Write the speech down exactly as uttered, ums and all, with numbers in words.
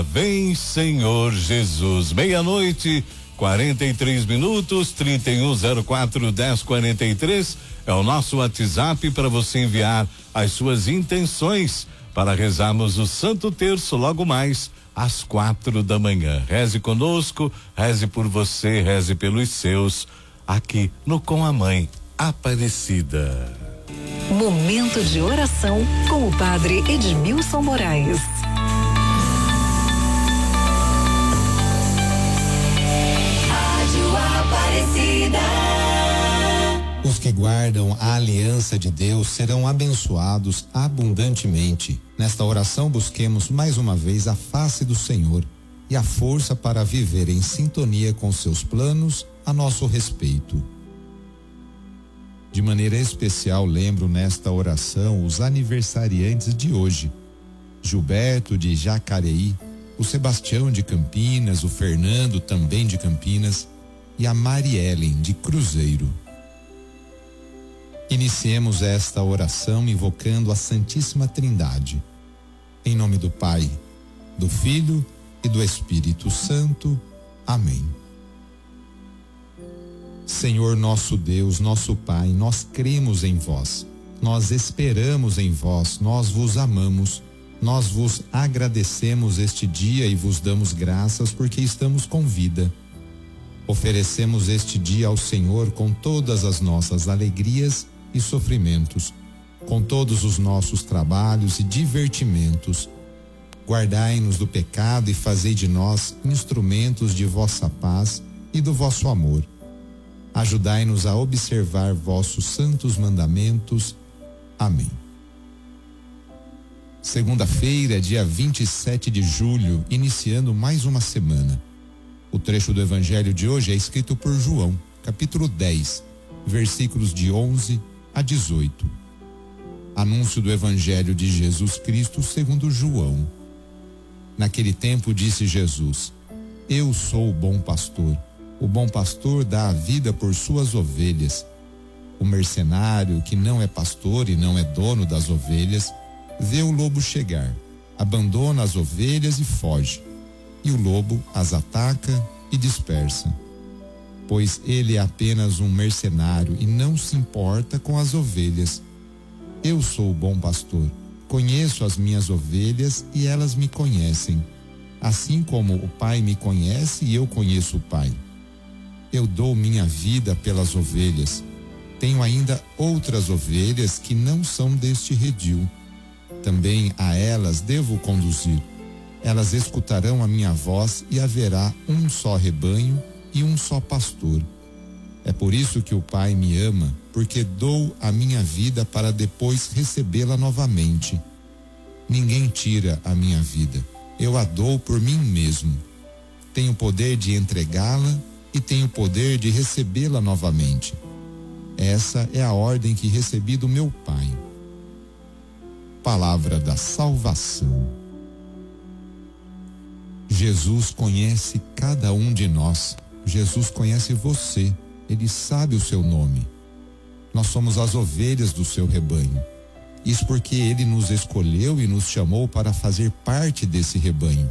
Vem, Senhor Jesus. Meia-noite, quarenta e três minutos, trinta e um zero quatro, dez quarenta e três é o nosso WhatsApp para você enviar as suas intenções para rezarmos o Santo Terço logo mais às quatro da manhã. Reze conosco, reze por você, reze pelos seus, aqui no Com a Mãe Aparecida. Momento de oração com o Padre Edmilson Moraes. Os que guardam a aliança de Deus serão abençoados abundantemente. Nesta oração busquemos mais uma vez a face do Senhor e a força para viver em sintonia com seus planos a nosso respeito. De maneira especial lembro nesta oração os aniversariantes de hoje: Gilberto de Jacareí, o Sebastião de Campinas, o Fernando também de Campinas e a Mariellen de Cruzeiro. Iniciemos esta oração invocando a Santíssima Trindade. Em nome do Pai, do Filho e do Espírito Santo. Amém. Senhor nosso Deus, nosso Pai, nós cremos em vós, nós esperamos em vós, nós vos amamos, nós vos agradecemos este dia e vos damos graças porque estamos com vida. Oferecemos este dia ao Senhor com todas as nossas alegrias e sofrimentos, com todos os nossos trabalhos e divertimentos. Guardai-nos do pecado e fazei de nós instrumentos de vossa paz e do vosso amor. Ajudai-nos a observar vossos santos mandamentos. Amém. Segunda-feira, dia vinte e sete de julho, iniciando mais uma semana. O trecho do Evangelho de hoje é escrito por João, capítulo dez, versículos de onze a dezoito. Anúncio do Evangelho de Jesus Cristo segundo João. Naquele tempo disse Jesus: Eu sou o bom pastor. O bom pastor dá a vida por suas ovelhas. O mercenário, que não é pastor e não é dono das ovelhas, vê o lobo chegar, abandona as ovelhas e foge. E o lobo as ataca e dispersa. Pois ele é apenas um mercenário e não se importa com as ovelhas. Eu sou o bom pastor, conheço as minhas ovelhas e elas me conhecem, assim como o Pai me conhece e eu conheço o Pai. Eu dou minha vida pelas ovelhas. Tenho ainda outras ovelhas que não são deste redil. Também a elas devo conduzir. Elas escutarão a minha voz e haverá um só rebanho e um só pastor. É por isso que o Pai me ama, porque dou a minha vida para depois recebê-la novamente. Ninguém tira a minha vida, eu a dou por mim mesmo. Tenho poder de entregá-la e tenho poder de recebê-la novamente. Essa é a ordem que recebi do meu Pai. Palavra da salvação. Jesus conhece cada um de nós. Jesus conhece você. Ele sabe o seu nome. Nós somos as ovelhas do seu rebanho. Isso porque ele nos escolheu e nos chamou para fazer parte desse rebanho.